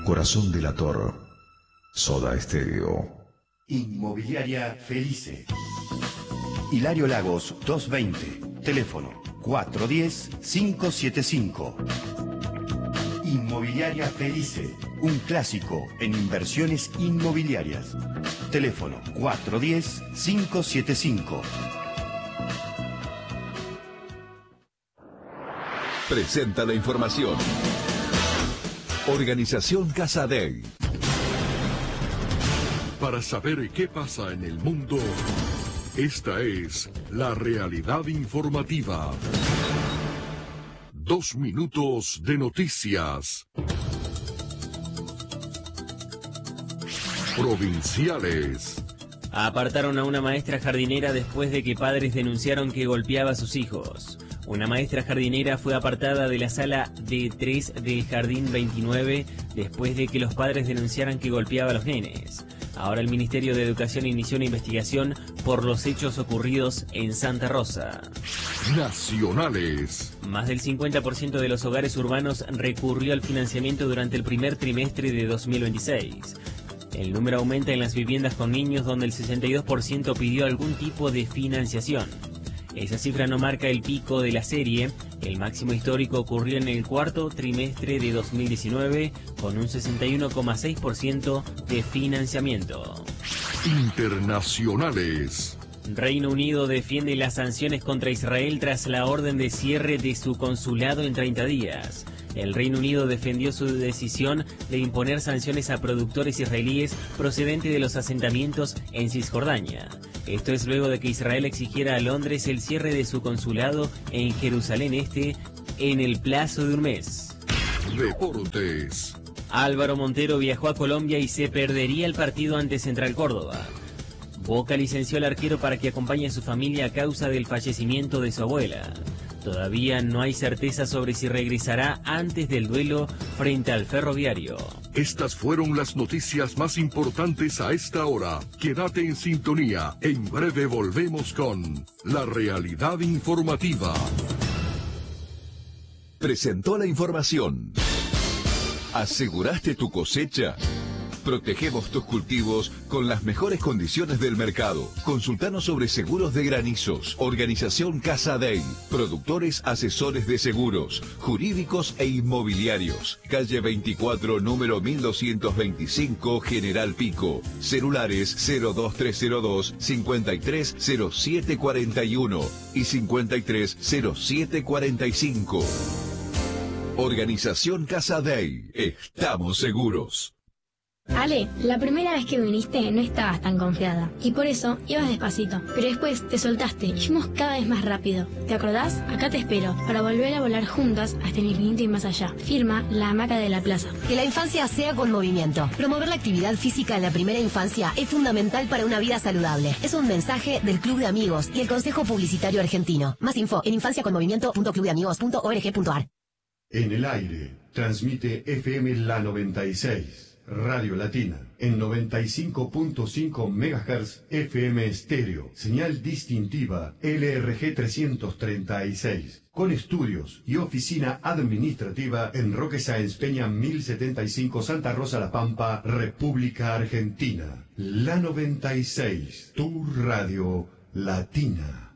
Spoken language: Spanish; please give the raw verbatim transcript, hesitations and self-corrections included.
Corazón delator. Soda Estéreo. Inmobiliaria Felice. Hilario Lagos doscientos veinte. Teléfono cuatro uno cero, cinco siete cinco. Inmobiliaria Felice. Un clásico en inversiones inmobiliarias. Teléfono cuatro uno cero, cinco siete cinco. Presenta la información. Organización Casa Dei. Para saber qué pasa en el mundo, esta es la realidad informativa. Dos minutos de noticias. Provinciales. Apartaron a una maestra jardinera después de que padres denunciaron que golpeaba a sus hijos. Una maestra jardinera fue apartada de la sala D tres del Jardín veintinueve después de que los padres denunciaran que golpeaba a los nenes. Ahora el Ministerio de Educación inició una investigación por los hechos ocurridos en Santa Rosa. Nacionales. Más del cincuenta por ciento de los hogares urbanos recurrió al financiamiento durante el primer trimestre de dos mil veintiséis. El número aumenta en las viviendas con niños, donde el sesenta y dos por ciento pidió algún tipo de financiación. Esa cifra no marca el pico de la serie. El máximo histórico ocurrió en el cuarto trimestre de dos mil diecinueve, con un sesenta y uno coma seis por ciento de financiamiento. Internacionales. Reino Unido defiende las sanciones contra Israel tras la orden de cierre de su consulado en treinta días. El Reino Unido defendió su decisión de imponer sanciones a productores israelíes procedentes de los asentamientos en Cisjordania. Esto es luego de que Israel exigiera a Londres el cierre de su consulado en Jerusalén Este en el plazo de un mes. Deportes. Álvaro Montero viajó a Colombia y se perdería el partido ante Central Córdoba. Boca licenció al arquero para que acompañe a su familia a causa del fallecimiento de su abuela. Todavía no hay certeza sobre si regresará antes del duelo frente al Ferroviario. Estas fueron las noticias más importantes a esta hora. Quédate en sintonía. En breve volvemos con la realidad informativa. Presentó la información. ¿Aseguraste tu cosecha? Protegemos tus cultivos con las mejores condiciones del mercado. Consultanos sobre seguros de granizos. Organización Casa Dei. Productores asesores de seguros, jurídicos e inmobiliarios. Calle veinticuatro, número mil doscientos veinticinco, General Pico. Celulares cero dos tres cero dos, cincuenta y tres cero siete cuarenta y uno y cincuenta y tres cero siete cuarenta y cinco. Organización Casa Dei. Estamos seguros. Ale, la primera vez que viniste no estabas tan confiada y por eso ibas despacito, pero después te soltaste y fuimos cada vez más rápido. ¿Te acordás? Acá te espero para volver a volar juntas hasta el infinito y más allá. Firma La Hamaca de la Plaza. Que la infancia sea con movimiento. Promover la actividad física en la primera infancia es fundamental para una vida saludable. Es un mensaje del Club de Amigos y el Consejo Publicitario Argentino. Más info en infancia con movimiento punto club de amigos punto org punto ar. En el aire transmite F M La noventa y seis. Radio Latina, en noventa y cinco punto cinco megahertz F M estéreo, señal distintiva L R G trescientos treinta y seis, con estudios y oficina administrativa en Roque Sáenz Peña mil setenta y cinco, Santa Rosa La Pampa, República Argentina. La noventa y seis, tu radio latina.